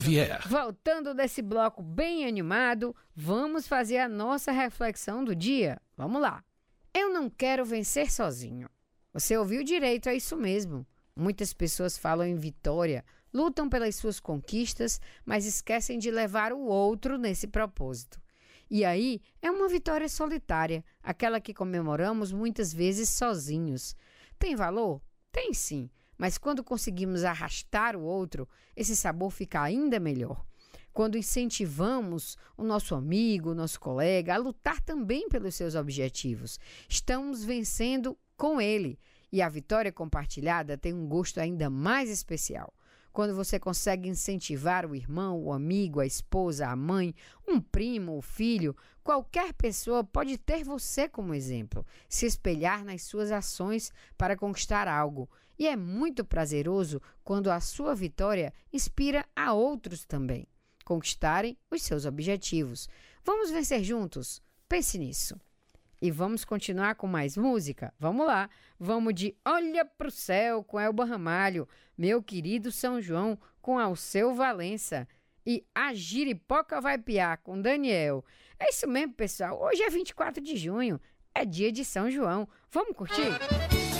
vier. Voltando desse bloco bem animado, vamos fazer a nossa reflexão do dia. Vamos lá. Eu não quero vencer sozinho. Você ouviu direito, é isso mesmo. Muitas pessoas falam em vitória, lutam pelas suas conquistas, mas esquecem de levar o outro nesse propósito. E aí é uma vitória solitária, aquela que comemoramos muitas vezes sozinhos. Tem valor? Tem sim. Mas quando conseguimos arrastar o outro, esse sabor fica ainda melhor. Quando incentivamos o nosso amigo, o nosso colega a lutar também pelos seus objetivos, estamos vencendo com ele. E a vitória compartilhada tem um gosto ainda mais especial. Quando você consegue incentivar o irmão, o amigo, a esposa, a mãe, um primo, o filho, qualquer pessoa pode ter você como exemplo, se espelhar nas suas ações para conquistar algo. E é muito prazeroso quando a sua vitória inspira a outros também conquistarem os seus objetivos. Vamos vencer juntos? Pense nisso. E vamos continuar com mais música? Vamos lá. Vamos de Olha pro Céu com Elba Ramalho, Meu Querido São João com Alceu Valença e A Giripoca Vai Piar com Daniel. É isso mesmo, pessoal. Hoje é 24 de junho, é dia de São João. Vamos curtir?